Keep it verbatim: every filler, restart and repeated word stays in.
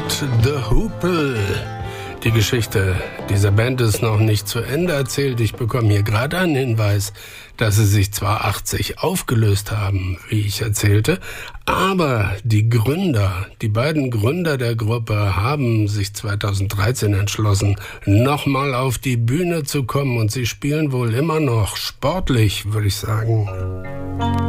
The Hoople. Die Geschichte dieser Band ist noch nicht zu Ende erzählt. Ich bekomme hier gerade einen Hinweis, dass sie sich zwar achtzig aufgelöst haben, wie ich erzählte, aber die Gründer, die beiden Gründer der Gruppe haben sich zweitausenddreizehn entschlossen, nochmal auf die Bühne zu kommen und sie spielen wohl immer noch sportlich, würde ich sagen.